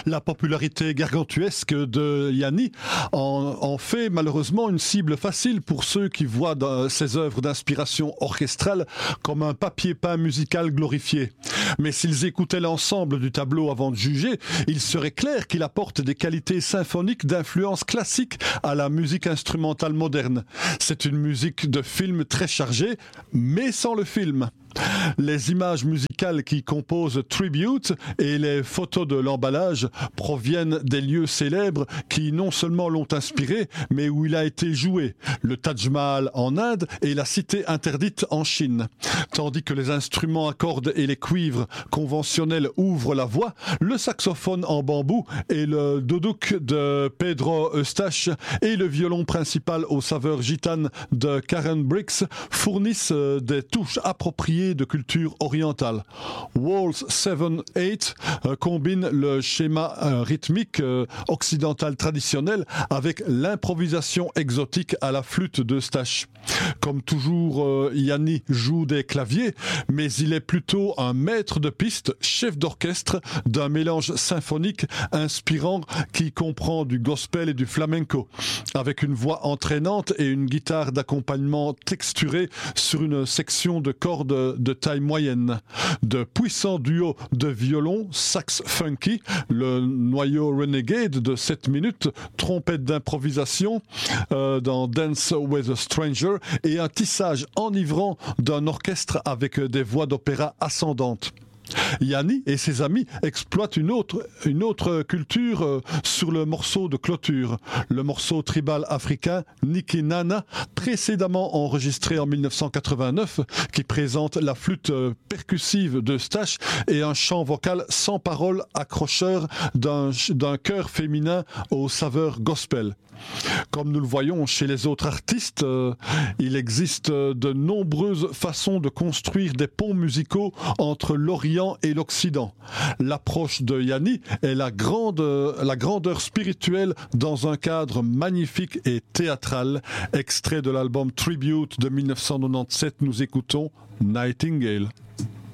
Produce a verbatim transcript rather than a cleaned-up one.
La popularité gargantuesque de Yanni en, en fait malheureusement une cible facile pour ceux qui voient dans ses œuvres d'inspiration orchestrale comme un papier peint musical glorifié. Mais s'ils écoutaient l'ensemble du tableau avant de juger, il serait clair qu'il apporte des qualités symphoniques d'influence classique à la musique instrumentale moderne. C'est une musique de film très chargée, mais sans le film. Les images musicales qui composent Tribute et les photos de l'emballage proviennent des lieux célèbres qui non seulement l'ont inspiré, mais où il a été joué. Le Taj Mahal en Inde et la Cité interdite en Chine. Tandis que les instruments à cordes et les cuivres conventionnels ouvrent la voix, le saxophone en bambou et le duduk de Pedro Eustache et le violon principal aux saveurs gitanes de Karen Briggs fournissent des touches appropriées de culture orientale. Waltz sept huit euh, combine le schéma euh, rythmique euh, occidental traditionnel avec l'improvisation exotique à la flûte d'Eustache. Comme toujours, euh, Yanni joue des claviers, mais il est plutôt un maître de piste, chef d'orchestre d'un mélange symphonique inspirant qui comprend du gospel et du flamenco, avec une voix entraînante et une guitare d'accompagnement texturée sur une section de cordes de taille moyenne. De puissants duos de violon, sax funky, le noyau Renegade de sept minutes, trompette d'improvisation euh, dans Dance with a Stranger et un tissage enivrant d'un orchestre avec des voix d'opéra ascendantes. Yanni et ses amis exploitent une autre, une autre culture euh, sur le morceau de clôture, le morceau tribal africain Niki Nana, précédemment enregistré en dix-neuf cent quatre-vingt-neuf, qui présente la flûte euh, percussive d'Eustache et un chant vocal sans paroles accrocheur d'un, d'un chœur féminin aux saveurs gospel. Comme nous le voyons chez les autres artistes, euh, il existe de nombreuses façons de construire des ponts musicaux entre l'Orient et l'Occident. L'approche de Yanni est la, grande, la grandeur spirituelle dans un cadre magnifique et théâtral. Extrait de l'album Tribute de dix-neuf cent quatre-vingt-dix-sept, nous écoutons Nightingale.